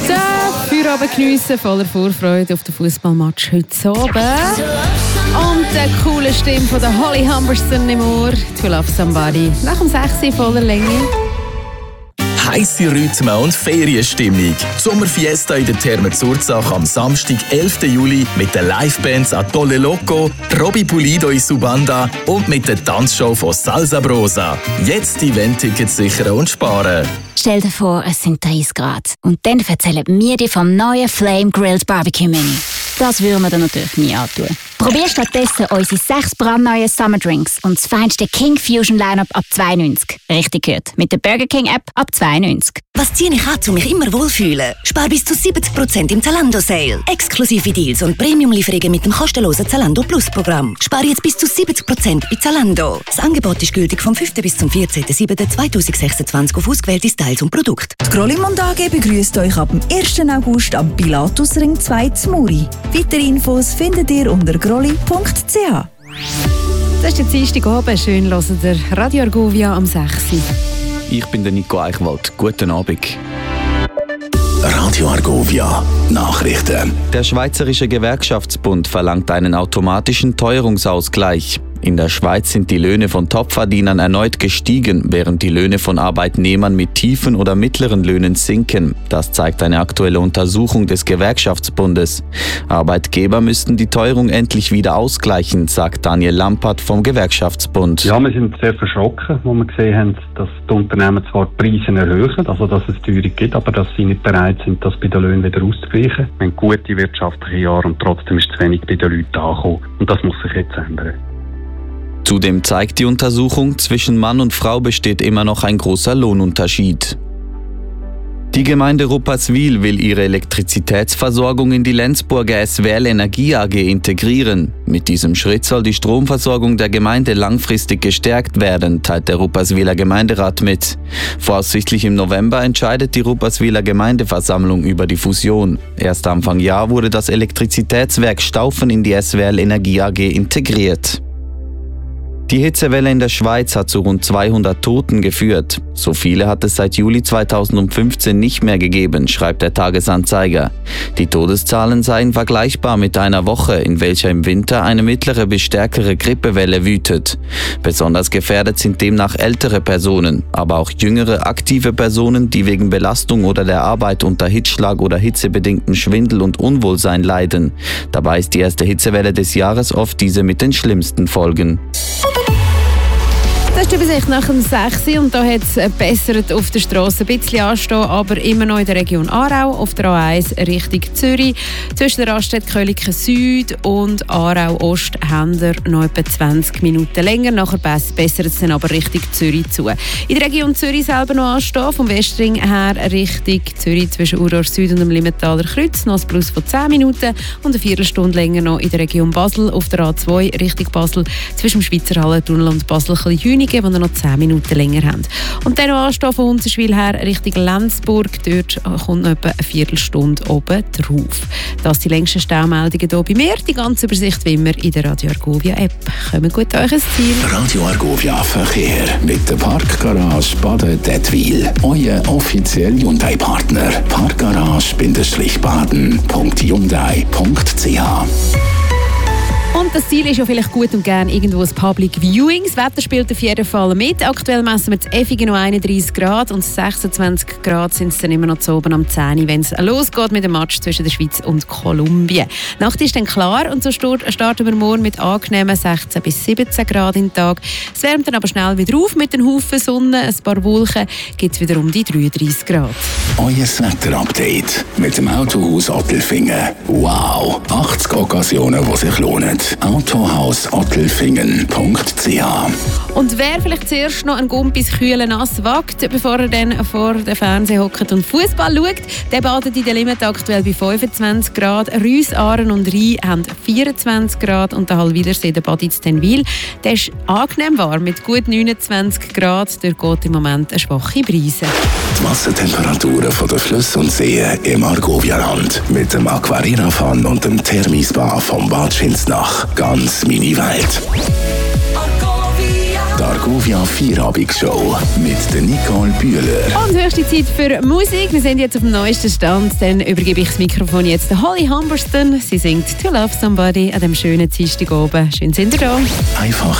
Feierabend geniessen, voller Vorfreude auf den Fußballmatch heute Abend. Und der coole Stimme von der Holly Humberstone im Ohr, «To Love Somebody», nach dem 6 voller Länge. Heisse Rhythmen und Ferienstimmung. Sommerfiesta in der Therme Zurzach am Samstag, 11. Juli mit den Livebands Atolle Loco, Robby Pulido in Subanda und mit der Tanzshow von Salsa Brosa. Jetzt Event-Tickets sichern und sparen. Stell dir vor, es sind 30 Grad. Und dann erzählen wir dir vom neuen Flame Grilled Barbecue Menü. Das würden wir dir natürlich nie antun. Probier stattdessen unsere 6 brandneuen Summer Drinks und das feinste King Fusion Lineup ab 92. Richtig gehört. Mit der Burger King App ab 92. Was ziehe ich an, um mich immer wohlfühlen? Spar bis zu 70% im Zalando Sale. Exklusive Deals und Premium-Lieferungen mit dem kostenlosen Zalando Plus Programm. Spar jetzt bis zu 70% bei Zalando. Das Angebot ist gültig vom 5. bis zum 14.07.2026 auf ausgewählte Styles und Produkte. Die Grollimond AG begrüßt euch ab dem 1. August am Pilatusring 2 zu Muri. Weitere Infos findet ihr unter grolli.ch. Das ist der Dienstagabend. Schön hören der Radio Argovia am 6. Ich bin der Nico Eichwald. Guten Abend. Radio Argovia Nachrichten. Der Schweizerische Gewerkschaftsbund verlangt einen automatischen Teuerungsausgleich. In der Schweiz sind die Löhne von Topverdienern erneut gestiegen, während die Löhne von Arbeitnehmern mit tiefen oder mittleren Löhnen sinken. Das zeigt eine aktuelle Untersuchung des Gewerkschaftsbundes. Arbeitgeber müssten die Teuerung endlich wieder ausgleichen, sagt Daniel Lampert vom Gewerkschaftsbund. Ja, wir sind sehr verschrocken, wo wir gesehen haben, dass die Unternehmen zwar die Preise erhöhen, also dass es Teuerung gibt, aber dass sie nicht bereit sind, das bei den Löhnen wieder auszugleichen. Wir haben gute wirtschaftliche Jahre und trotzdem ist zu wenig bei den Leuten angekommen. Und das muss sich jetzt ändern. Zudem zeigt die Untersuchung, zwischen Mann und Frau besteht immer noch ein großer Lohnunterschied. Die Gemeinde Rupperswil will ihre Elektrizitätsversorgung in die Lenzburger SWL Energie AG integrieren. Mit diesem Schritt soll die Stromversorgung der Gemeinde langfristig gestärkt werden, teilt der Rupperswiler Gemeinderat mit. Voraussichtlich im November entscheidet die Rupperswiler Gemeindeversammlung über die Fusion. Erst Anfang Jahr wurde das Elektrizitätswerk Staufen in die SWL Energie AG integriert. Die Hitzewelle in der Schweiz hat zu rund 200 Toten geführt. So viele hat es seit Juli 2015 nicht mehr gegeben, schreibt der Tagesanzeiger. Die Todeszahlen seien vergleichbar mit einer Woche, in welcher im Winter eine mittlere bis stärkere Grippewelle wütet. Besonders gefährdet sind demnach ältere Personen, aber auch jüngere, aktive Personen, die wegen Belastung oder der Arbeit unter Hitzschlag oder hitzebedingtem Schwindel und Unwohlsein leiden. Dabei ist die erste Hitzewelle des Jahres oft diese mit den schlimmsten Folgen. Das ist die Übersicht nach dem 6. und da hat es bessert auf der Straße ein bisschen anstehen, aber immer noch in der Region Aarau, auf der A1 Richtung Zürich. Zwischen der Raststätte Köliken Süd und Aarau Ost haben wir noch etwa 20 Minuten länger. Nachher bessert es dann aber Richtung Zürich zu. In der Region Zürich selber noch anstehen, vom Westring her Richtung Zürich zwischen Urort Süd und dem Limmentaler Kreuz, noch ein Plus von 10 Minuten und eine Viertelstunde länger noch in der Region Basel auf der A2 Richtung Basel zwischen dem Schweizer Hallentunnel und Basel-Hüningen, die noch 10 Minuten länger haben. Und dann noch anstehen von Hunzenschwil her Richtung Lenzburg. Dort kommt noch etwa eine Viertelstunde oben drauf. Das sind die längsten Staumeldungen hier bei mir. Die ganze Übersicht wie immer in der Radio Argovia App. Kommt gut an euch ins Ziel. Radio Argovia Verkehr mit der Parkgarage Baden-Dettwil. Euer offizieller Hyundai-Partner. Parkgarage-baden.hyundai.ch. Und das Ziel ist ja vielleicht gut und gern irgendwo ein Public Viewing. Das Wetter spielt auf jeden Fall mit. Aktuell messen wir in Effigen noch 31 Grad und 26 Grad sind es dann immer noch zu oben am 10, wenn es losgeht mit dem Match zwischen der Schweiz und Kolumbien. Die Nacht ist dann klar und so starten wir morgen mit angenehmen 16 bis 17 Grad im Tag. Es wärmt dann aber schnell wieder auf mit den Haufen Sonne. Ein paar Wolken gibt es wieder um die 33 Grad. Euer Wetter-Update mit dem Autohaus Ottelfingen. Wow! 80 Occasionen, die sich lohnen. Autohaus-Ottelfingen.ch. Und wer vielleicht zuerst noch einen Gumpis kühlen nass wagt, bevor er dann vor dem Fernseher hockt und Fußball schaut, der badet in der Limit aktuell bei 25 Grad. Rüss, Aaren und Rhein haben 24 Grad und der Hallwilersee, der Bad Itztenwil, der ist angenehm warm mit gut 29 Grad. Dort geht im Moment eine schwache Brise. Die Wassertemperaturen von den Flüssen und Seen im Argovia-Land mit dem Aquarira-Fan und dem Thermispa vom Bad Schinznach. Ganz meine Welt. Argovia. Argovia Feierabend-Show mit der Nicole Bühler. Und höchste Zeit für Musik. Wir sind jetzt auf dem neuesten Stand. Dann übergebe ich das Mikrofon jetzt der Holly Humberston. Sie singt «To Love Somebody» an dem schönen Dienstag oben. Schön sind ihr da. Einfach